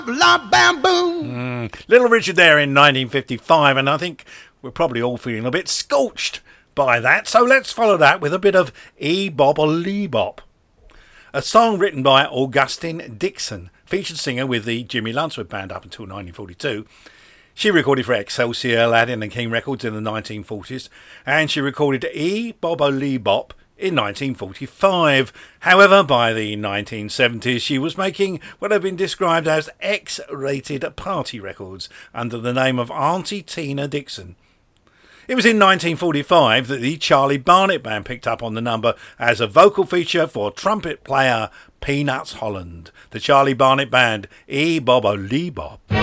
La bam boom. Little Richard there in 1955, and I think we're probably all feeling a bit scorched by that, so let's follow that with a bit of E-Bob or Lee-Bop. A song written by Augustine Dixon, featured singer with the Jimmy Lunsford Band up until 1942. She recorded for Excelsior, Aladdin and King Records in the 1940s, and she recorded E-Bob or Lee-Bop in 1945. However, by the 1970s, she was making what have been described as X-rated party records under the name of Auntie Tina Dixon. It was in 1945 that the Charlie Barnet Band picked up on the number as a vocal feature for trumpet player Peanuts Holland. The Charlie Barnet Band, E-Bob or Lee-Bop.